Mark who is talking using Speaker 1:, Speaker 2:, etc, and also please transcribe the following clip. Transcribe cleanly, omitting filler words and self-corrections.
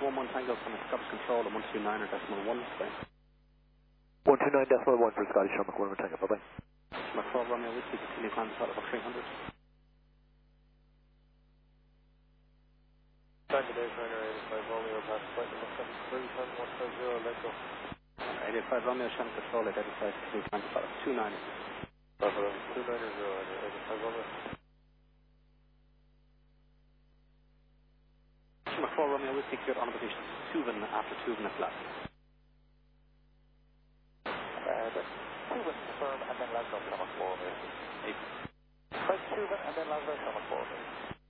Speaker 1: 11 Tango from Scottish Control and 129.1, please.
Speaker 2: 129.1 for Scottish Sherlock 1 Tango, bye-bye.
Speaker 1: Macron Romeo Whiskey, continue climb to about 300.
Speaker 3: Tango Dave Trainer 85 Romeo, past flight number 737 150, let go.
Speaker 1: 85 Romeo, Shannon Control, 85, continue climb to about 290.
Speaker 3: 290, 85 Romeo.
Speaker 1: Macron Romeo Whiskey, cleared on position Tubin after Tubin at flat.
Speaker 3: Tubin confirm and then Laszlo, Shamrock 4.
Speaker 1: 8.
Speaker 3: Tubin and then Laszlo, Shamrock 4.